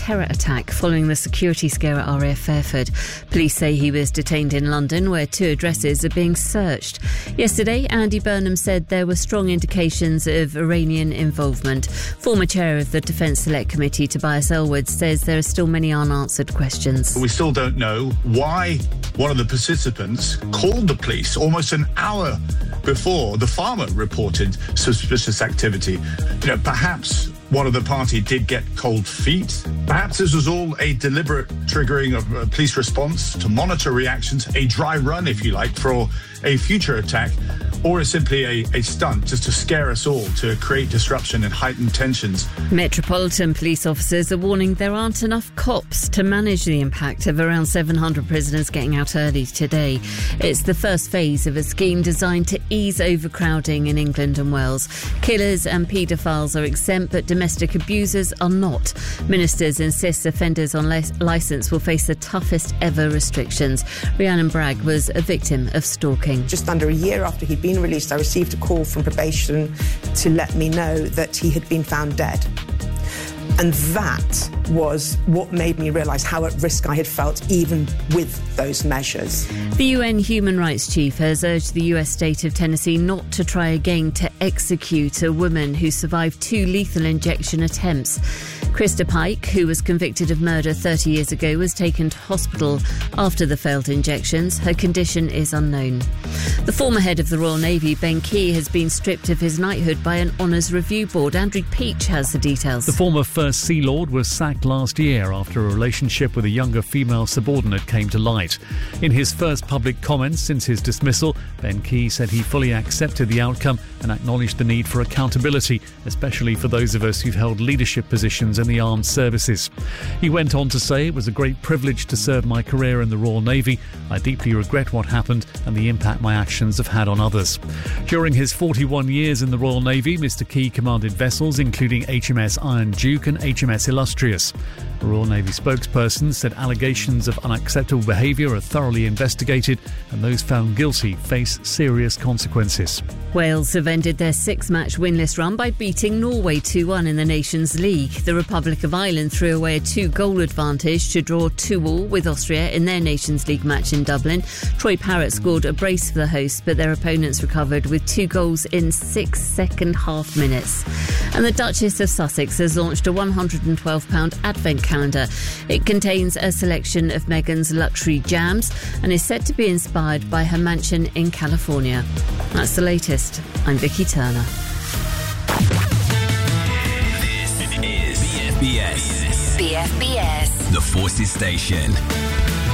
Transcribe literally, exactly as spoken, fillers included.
terror attack following the security scare at R A F Fairford. Police say he was detained in London, where two addresses are being searched. Yesterday, Andy Burnham said there were strong indications of Iranian involvement. Former chair of the Defence Select Committee, Tobias Ellwood, says there are still many unanswered questions. We still don't know why one of the participants called the police almost an hour before the farmer reported suspicious activity. You know, perhaps one of the party did get cold feet. Perhaps this was all a deliberate triggering of a police response to monitor reactions, a dry run, if you like, for a future attack, or is simply a, a stunt just to scare us all, to create disruption and heighten tensions. Metropolitan police officers are warning there aren't enough cops to manage the impact of around seven hundred prisoners getting out early today. It's the first phase of a scheme designed to ease overcrowding in England and Wales. Killers and paedophiles are exempt, but domestic abusers are not. Ministers insist offenders on li- licence will face the toughest ever restrictions. Rhiannon Bragg was a victim of stalking. Just under a year after he'd been released, I received a call from probation to let me know that he had been found dead. And that was what made me realise how at risk I had felt even with those measures. The U N Human Rights Chief has urged the U S state of Tennessee not to try again to execute a woman who survived two lethal injection attempts. Krista Pike, who was convicted of murder thirty years ago, was taken to hospital after the failed injections. Her condition is unknown. The former head of the Royal Navy, Ben Key, has been stripped of his knighthood by an Honours Review Board. Andrew Peach has the details. The former First Sea Lord was sacked last year after a relationship with a younger female subordinate came to light. In his first public comments since his dismissal, Ben Key said he fully accepted the outcome and acknowledged the need for accountability, especially for those of us who've held leadership positions in the armed services. He went on to say, "It was a great privilege to serve my career in the Royal Navy. I deeply regret what happened and the impact my actions have had on others." During his forty-one years in the Royal Navy, Mister Key commanded vessels including H M S Iron Duke and H M S Illustrious. The Royal Navy spokesperson said allegations of unacceptable behaviour are thoroughly investigated and those found guilty face serious consequences. Wales have ended their six-match winless run by beating Norway two one in the Nations League. The Republic of Ireland threw away a two-goal advantage to draw two all with Austria in their Nations League match in Dublin. Troy Parrott scored a brace for the hosts, but their opponents recovered with two goals in six second-half minutes. And the Duchess of Sussex has launched a one hundred twelve pounds advent calendar. It contains a selection of Meghan's luxury jams and is said to be inspired by her mansion in California. That's the latest. I'm Vicky Turner. This is B F B S. B F B S. The Forces Station.